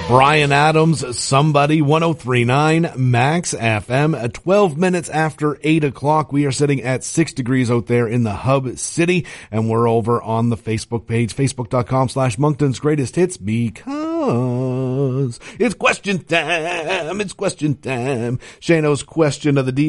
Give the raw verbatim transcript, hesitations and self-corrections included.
Brian Adams, Somebody, one oh three point nine Max F M. At twelve minutes after eight o'clock, we are sitting at six degrees out there in the hub city, and we're over on the Facebook page, facebook.com slash Moncton's Greatest Hits, because it's question time. It's question time. Shano's question of the day.